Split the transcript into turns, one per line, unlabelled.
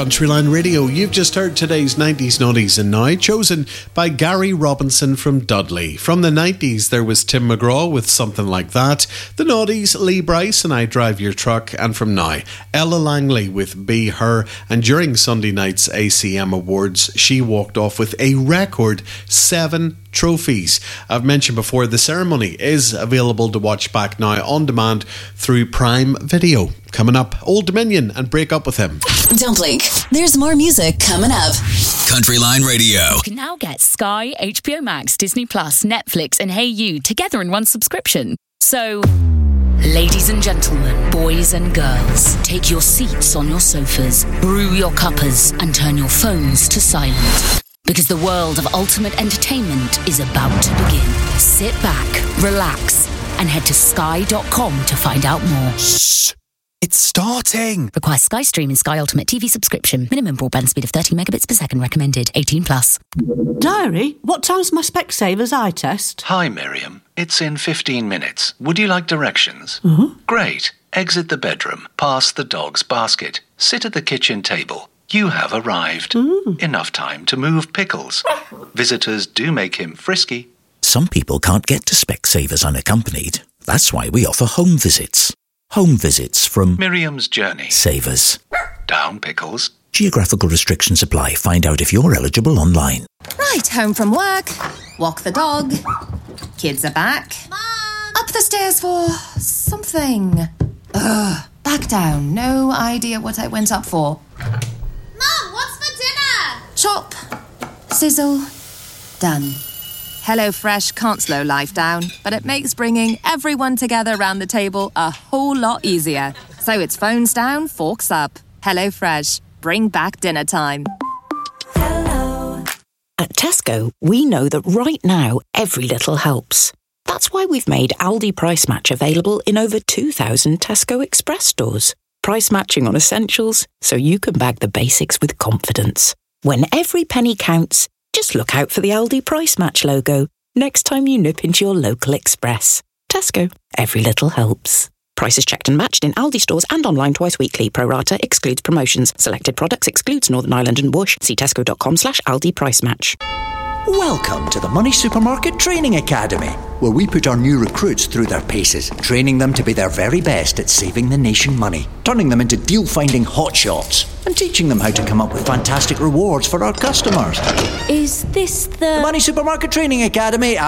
Countryline Radio. You've just heard today's 90s Naughties and Now, chosen by Gary Robinson from Dudley. From the 90s, there was Tim McGraw with Something Like That. The Naughties, Lee Brice and I Drive Your Truck. And from now, Ella Langley with Be Her. And during Sunday night's ACM Awards, she walked off with a record 7 trophies. I've mentioned before, the ceremony is available to watch back now on demand through Prime Video. Coming up, Old Dominion and Break Up With Him.
Don't blink. There's more music coming up.
Countryline Radio.
You can now get Sky, HBO Max, Disney Plus, Netflix and Hey You together in one subscription. So, ladies and gentlemen, boys and girls, take your seats on your sofas, brew your cuppers and turn your phones to silent. Because the world of ultimate entertainment is about to begin. Sit back, relax and head to sky.com to find out more.
Shh. It's starting.
Require Sky Stream and Sky Ultimate TV subscription. Minimum broadband speed of 30 megabits per second recommended. 18 plus.
Diary, what time's my Specsavers eye test?
Hi, Miriam. It's in 15 minutes. Would you like directions?
Mm-hmm.
Great. Exit the bedroom. Pass the dog's basket. Sit at the kitchen table. You have arrived. Enough time to move pickles. Visitors do make him frisky.
Some people can't get to Specsavers unaccompanied. That's why we offer home visits. Home visits from
Miriam's Journey.
Savers.
Down pickles.
Geographical restrictions apply. Find out if you're eligible online.
Right, home from work. Walk the dog. Kids are back.
Mom!
Up the stairs for something. Ugh, back down. No idea what I went up for.
Mom, what's for dinner?
Chop. Sizzle. Done. HelloFresh can't slow life down, but it makes bringing everyone together around the table a whole lot easier. So it's phones down, forks up. HelloFresh. Bring back dinner time.
Hello. At Tesco, we know that right now, every little helps. That's why we've made Aldi Price Match available in over 2,000 Tesco Express stores. Price matching on essentials, so you can bag the basics with confidence. When every penny counts, just look out for the Aldi Price Match logo next time you nip into your local Express. Tesco. Every little helps. Prices checked and matched in Aldi stores and online twice weekly. Pro rata excludes promotions. Selected products excludes Northern Ireland and Bush. See tesco.com/Aldi Price Match.
Welcome to the Money Supermarket Training Academy, where we put our new recruits through their paces, training them to be their very best at saving the nation money, turning them into deal-finding hotshots, and teaching them how to come up with fantastic rewards for our customers.
Is this
The Money Supermarket Training Academy